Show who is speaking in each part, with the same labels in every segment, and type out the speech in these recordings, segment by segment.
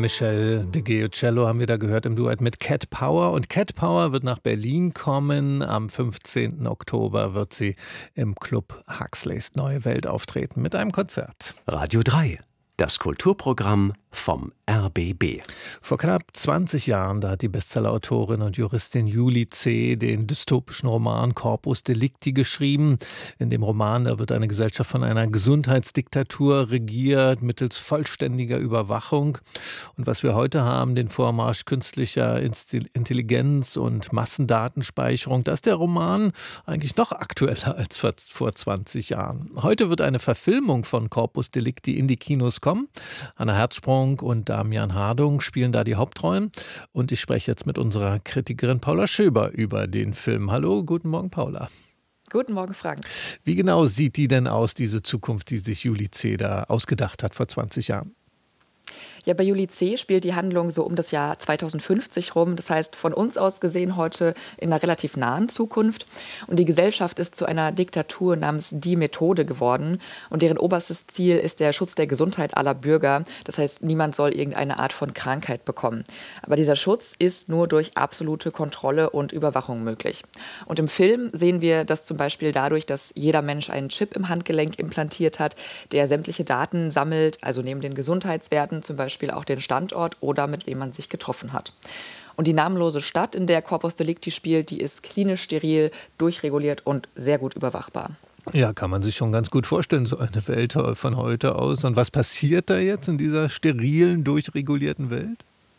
Speaker 1: Michelle de Giocello haben wir da gehört im Duett mit Cat Power. Und Cat Power wird nach Berlin kommen. Am 15. Oktober wird sie im Club Huxleys Neue Welt auftreten mit einem Konzert.
Speaker 2: Radio 3, das Kulturprogramm vom RBB.
Speaker 1: Vor knapp 20 Jahren, da hat die Bestsellerautorin und Juristin Julie C. den dystopischen Roman Corpus Delicti geschrieben. In dem Roman, da wird eine Gesellschaft von einer Gesundheitsdiktatur regiert, mittels vollständiger Überwachung. Und was wir heute haben, den Vormarsch künstlicher Intelligenz und Massendatenspeicherung, da ist der Roman eigentlich noch aktueller als vor 20 Jahren. Heute wird eine Verfilmung von Corpus Delicti in die Kinos kommen. Hannah Herzsprung und Damian Hardung spielen da die Hauptrollen. Und ich spreche jetzt mit unserer Kritikerin Paula Schöber über den Film. Hallo, guten Morgen, Paula.
Speaker 3: Guten Morgen, Frank.
Speaker 1: Wie genau sieht die denn aus, diese Zukunft, die sich Julie C. da ausgedacht hat vor 20 Jahren?
Speaker 3: Ja, bei Julie C. spielt die Handlung so um das Jahr 2050 rum. Das heißt, von uns aus gesehen heute in einer relativ nahen Zukunft. Und die Gesellschaft ist zu einer Diktatur namens Die Methode geworden. Und deren oberstes Ziel ist der Schutz der Gesundheit aller Bürger. Das heißt, niemand soll irgendeine Art von Krankheit bekommen. Aber dieser Schutz ist nur durch absolute Kontrolle und Überwachung möglich. Und im Film sehen wir das zum Beispiel dadurch, dass jeder Mensch einen Chip im Handgelenk implantiert hat, der sämtliche Daten sammelt, also neben den Gesundheitswerten zum Beispiel auch den Standort oder mit wem man sich getroffen hat. Und die namenlose Stadt, in der Corpus Delicti spielt, die ist klinisch steril, durchreguliert und sehr gut überwachbar.
Speaker 1: Ja, kann man sich schon ganz gut vorstellen, so eine Welt von heute aus. Und was passiert da jetzt in dieser sterilen, durchregulierten Welt?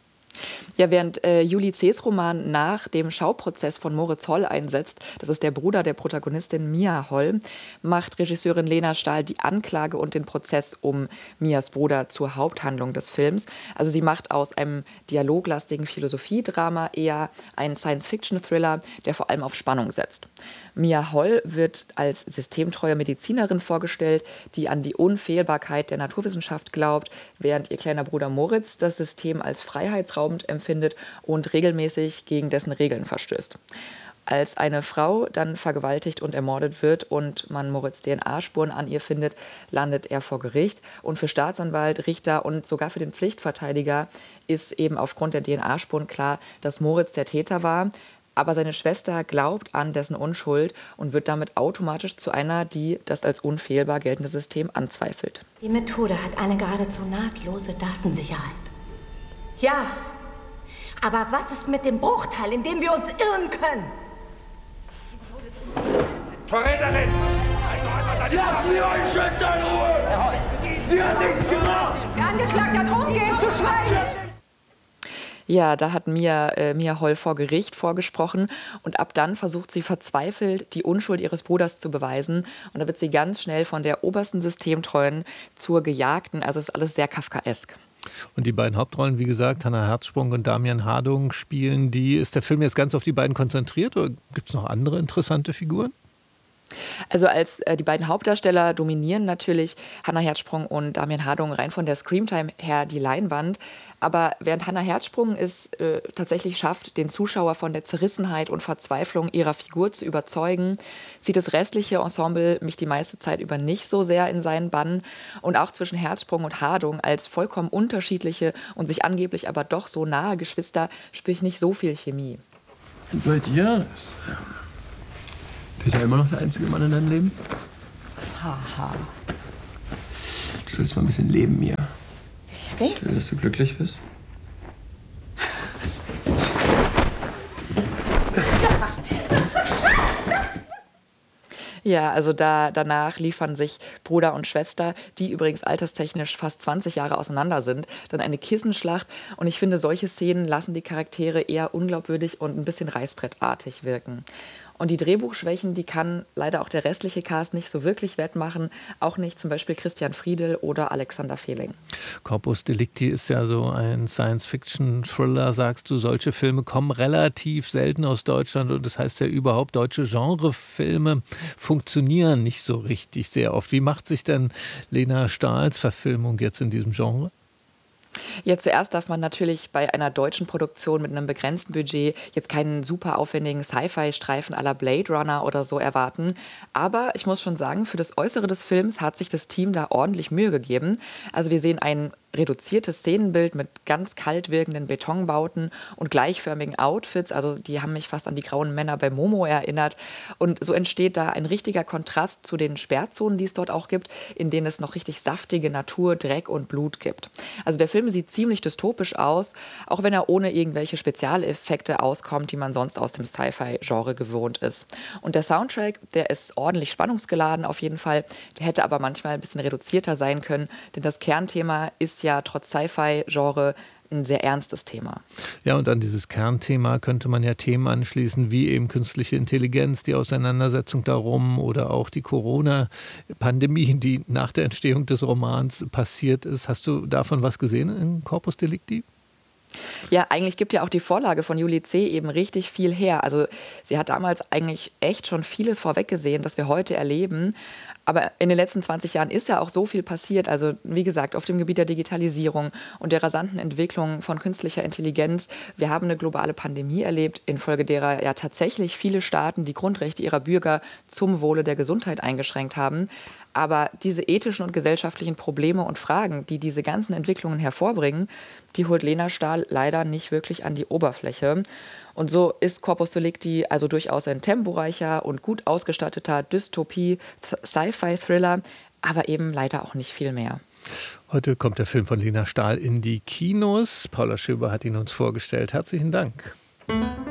Speaker 3: Ja, während Julie C.'s Roman nach dem Schauprozess von Moritz Holl einsetzt, das ist der Bruder der Protagonistin Mia Holl, macht Regisseurin Lena Stahl die Anklage und den Prozess um Mias Bruder zur Haupthandlung des Films. Also sie macht aus einem dialoglastigen Philosophiedrama eher einen Science-Fiction-Thriller, der vor allem auf Spannung setzt. Mia Holl wird als systemtreue Medizinerin vorgestellt, die an die Unfehlbarkeit der Naturwissenschaft glaubt, während ihr kleiner Bruder Moritz das System als freiheitsraubend empfindet und regelmäßig gegen dessen Regeln verstößt. Als eine Frau dann vergewaltigt und ermordet wird und man Moritz DNA-Spuren an ihr findet, landet er vor Gericht. Und für Staatsanwalt, Richter und sogar für den Pflichtverteidiger ist eben aufgrund der DNA-Spuren klar, dass Moritz der Täter war. Aber seine Schwester glaubt an dessen Unschuld und wird damit automatisch zu einer, die das als unfehlbar geltende System anzweifelt.
Speaker 4: Die Methode hat eine geradezu nahtlose Datensicherheit. Ja, aber was ist mit dem Bruchteil, in dem wir uns irren können?
Speaker 5: Verräterin! Lassen Sie eure Schwester in Ruhe! Sie hat nichts gemacht!
Speaker 6: Der Angeklagte hat umgehend zu schweigen!
Speaker 3: Ja, da hat Mia Holl vor Gericht vorgesprochen und ab dann versucht sie verzweifelt, die Unschuld ihres Bruders zu beweisen. Und da wird sie ganz schnell von der obersten Systemtreuen zur Gejagten. Also es ist alles sehr kafkaesk.
Speaker 1: Und die beiden Hauptrollen, wie gesagt, Hannah Herzsprung und Damian Hardung spielen die. Ist der Film jetzt ganz auf die beiden konzentriert oder gibt es noch andere interessante Figuren?
Speaker 3: Also als die beiden Hauptdarsteller dominieren natürlich Hannah Herzsprung und Damian Hardung rein von der Screamtime her die Leinwand. Aber während Hannah Herzsprung es tatsächlich schafft, den Zuschauer von der Zerrissenheit und Verzweiflung ihrer Figur zu überzeugen, sieht das restliche Ensemble mich die meiste Zeit über nicht so sehr in seinen Bann. Und auch zwischen Herzsprung und Hardung als vollkommen unterschiedliche und sich angeblich aber doch so nahe Geschwister spüre ich nicht so viel Chemie.
Speaker 7: Und bei dir ist Peter immer noch der einzige Mann in deinem Leben?
Speaker 4: Haha.
Speaker 7: Du sollst mal ein bisschen leben, Mia.
Speaker 4: Wie?
Speaker 7: Ich will, dass du glücklich bist.
Speaker 3: Ja, also danach liefern sich Bruder und Schwester, die übrigens alterstechnisch fast 20 Jahre auseinander sind, dann eine Kissenschlacht. Und ich finde, solche Szenen lassen die Charaktere eher unglaubwürdig und ein bisschen reißbrettartig wirken. Und die Drehbuchschwächen, die kann leider auch der restliche Cast nicht so wirklich wettmachen. Auch nicht zum Beispiel Christian Friedel oder Alexander Fehling.
Speaker 1: Corpus Delicti ist ja so ein Science-Fiction-Thriller, sagst du. Solche Filme kommen relativ selten aus Deutschland. Und das heißt ja überhaupt, deutsche Genrefilme funktionieren nicht so richtig sehr oft. Wie macht sich denn Lena Stahls Verfilmung jetzt in diesem Genre?
Speaker 3: Ja, zuerst darf man natürlich bei einer deutschen Produktion mit einem begrenzten Budget jetzt keinen super aufwendigen Sci-Fi-Streifen à la Blade Runner oder so erwarten. Aber ich muss schon sagen, für das Äußere des Films hat sich das Team da ordentlich Mühe gegeben. Also wir sehen einen reduziertes Szenenbild mit ganz kalt wirkenden Betonbauten und gleichförmigen Outfits. Also die haben mich fast an die grauen Männer bei Momo erinnert. Und so entsteht da ein richtiger Kontrast zu den Sperrzonen, die es dort auch gibt, in denen es noch richtig saftige Natur, Dreck und Blut gibt. Also der Film sieht ziemlich dystopisch aus, auch wenn er ohne irgendwelche Spezialeffekte auskommt, die man sonst aus dem Sci-Fi-Genre gewohnt ist. Und der Soundtrack, der ist ordentlich spannungsgeladen auf jeden Fall. Der hätte aber manchmal ein bisschen reduzierter sein können, denn das Kernthema ist ja trotz Sci-Fi-Genre ein sehr ernstes Thema.
Speaker 1: Ja, und an dieses Kernthema könnte man ja Themen anschließen, wie eben künstliche Intelligenz, die Auseinandersetzung darum oder auch die Corona-Pandemie, die nach der Entstehung des Romans passiert ist. Hast du davon was gesehen in Corpus Delicti?
Speaker 3: Ja, eigentlich gibt ja auch die Vorlage von Julie C. eben richtig viel her. Also sie hat damals eigentlich echt schon vieles vorweggesehen, das wir heute erleben. Aber in den letzten 20 Jahren ist ja auch so viel passiert. Also wie gesagt, auf dem Gebiet der Digitalisierung und der rasanten Entwicklung von künstlicher Intelligenz. Wir haben eine globale Pandemie erlebt, infolge derer ja tatsächlich viele Staaten die Grundrechte ihrer Bürger zum Wohle der Gesundheit eingeschränkt haben. Aber diese ethischen und gesellschaftlichen Probleme und Fragen, die diese ganzen Entwicklungen hervorbringen, die holt Lena Stahl leider nicht wirklich an die Oberfläche. Und so ist Corpus Delicti also durchaus ein temporeicher und gut ausgestatteter Dystopie-Sci-Fi-Thriller, aber eben leider auch nicht viel mehr.
Speaker 1: Heute kommt der Film von Lena Stahl in die Kinos. Paula Schöber hat ihn uns vorgestellt. Herzlichen Dank.